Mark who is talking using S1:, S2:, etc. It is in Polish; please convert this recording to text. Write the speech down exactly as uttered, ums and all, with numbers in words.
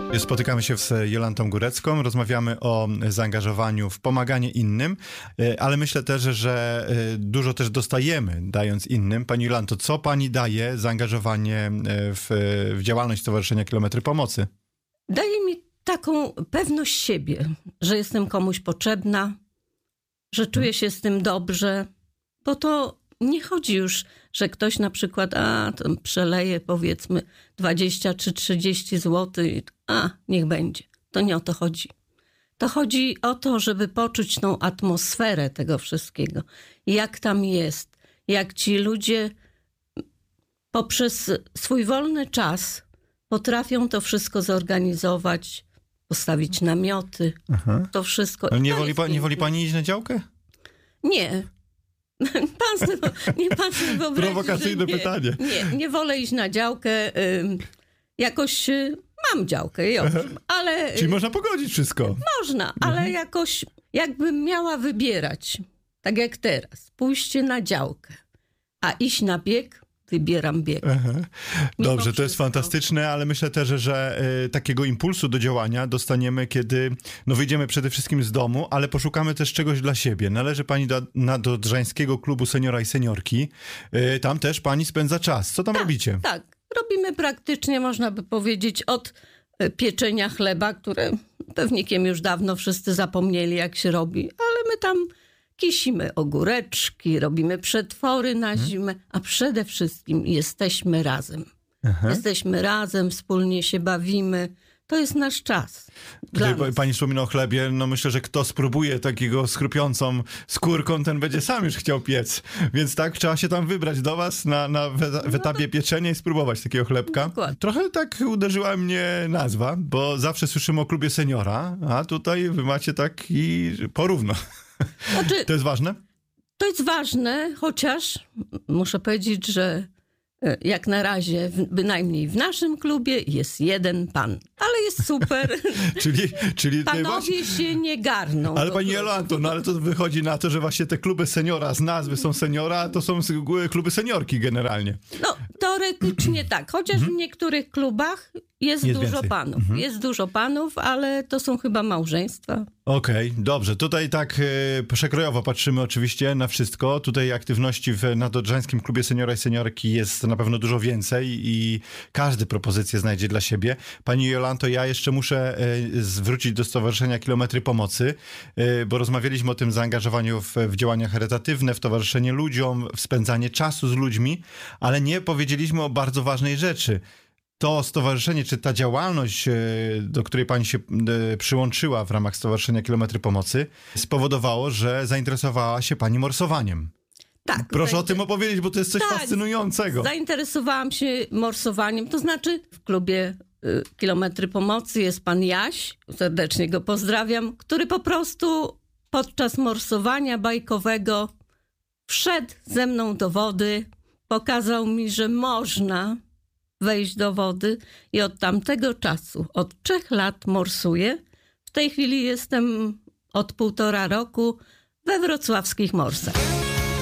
S1: Spotykamy się z Jolantą Górecką, rozmawiamy o zaangażowaniu w pomaganie innym, ale myślę też, że dużo też dostajemy, dając innym. Pani Jolanto, co pani daje zaangażowanie w, w działalność Stowarzyszenia Kilometry Pomocy?
S2: Daje mi taką pewność siebie, że jestem komuś potrzebna, że czuję się z tym dobrze, bo to nie chodzi już, że ktoś na przykład a, to przeleje powiedzmy dwadzieścia czy trzydzieści złotych, a niech będzie. To nie o to chodzi. To chodzi o to, żeby poczuć tą atmosferę tego wszystkiego. Jak tam jest, jak ci ludzie poprzez swój wolny czas potrafią to wszystko zorganizować, postawić namioty, Aha. to wszystko.
S1: Ale nie, woli pa, nie woli pani iść na działkę?
S2: Nie. Pan sobie, nie pan sobie wyobrazi,
S1: Prowokacyjne
S2: nie,
S1: pytanie.
S2: Nie, nie wolę iść na działkę. Jakoś mam działkę, już, ale...
S1: Czyli można pogodzić wszystko.
S2: Można, ale mhm. jakoś jakbym miała wybierać, tak jak teraz, pójście na działkę, a iść na bieg, wybieram bieg.
S1: Aha. Dobrze, to jest fantastyczne, ale myślę też, że y, takiego impulsu do działania dostaniemy, kiedy no, wyjdziemy przede wszystkim z domu, ale poszukamy też czegoś dla siebie. Należy pani do, na, do Drzańskiego Klubu Seniora i Seniorki. Y, tam też pani spędza czas. Co tam
S2: tak,
S1: robicie?
S2: Tak, robimy praktycznie, można by powiedzieć, od pieczenia chleba, które pewnikiem już dawno wszyscy zapomnieli, jak się robi, ale my tam kisimy ogóreczki, robimy przetwory na zimę, a przede wszystkim jesteśmy razem. Aha. Jesteśmy razem, wspólnie się bawimy. To jest nasz czas.
S1: Tutaj pani wspomina o chlebie, no myślę, że kto spróbuje takiego z chrupiącą skórką, ten będzie sam już chciał piec. Więc tak, trzeba się tam wybrać do was na, na w, w etapie pieczenia i spróbować takiego chlebka.
S2: Dokładnie.
S1: Trochę tak uderzyła mnie nazwa, bo zawsze słyszymy o klubie seniora, a tutaj wy macie tak i porówno. Znaczy, to jest ważne?
S2: To jest ważne, chociaż muszę powiedzieć, że jak na razie, bynajmniej w naszym klubie jest jeden pan, ale jest super.
S1: czyli, czyli
S2: Panowie się nie garną.
S1: Ale pani Jolanto, no ale to wychodzi na to, że właśnie te kluby seniora z nazwy są seniora, a to są kluby seniorki generalnie.
S2: No, teoretycznie tak, chociaż w niektórych klubach jest, jest dużo więcej. panów. Mhm. Jest dużo panów, ale to są chyba małżeństwa.
S1: Okej, okay, dobrze. Tutaj tak e, przekrojowo patrzymy oczywiście na wszystko. Tutaj aktywności w Nadodrzańskim Klubie Seniora i Seniorki jest na pewno dużo więcej i każdy propozycję znajdzie dla siebie. Pani Jolanto, ja jeszcze muszę e, zwrócić do Stowarzyszenia Kilometry Pomocy, e, bo rozmawialiśmy o tym zaangażowaniu w, w działania charytatywne, w towarzyszenie ludziom, w spędzanie czasu z ludźmi, ale nie powiedzieliśmy o bardzo ważnej rzeczy. To stowarzyszenie, czy ta działalność, do której pani się przyłączyła w ramach Stowarzyszenia Kilometry Pomocy, spowodowało, że zainteresowała się pani morsowaniem.
S2: Tak.
S1: Proszę o tym opowiedzieć, bo to jest coś tak, fascynującego.
S2: Zainteresowałam się morsowaniem, to znaczy w klubie y, Kilometry Pomocy jest pan Jaś, serdecznie go pozdrawiam, który po prostu podczas morsowania bajkowego wszedł ze mną do wody, pokazał mi, że można wejść do wody i od tamtego czasu, od trzech lat morsuję. W tej chwili jestem od półtora roku we wrocławskich morsach.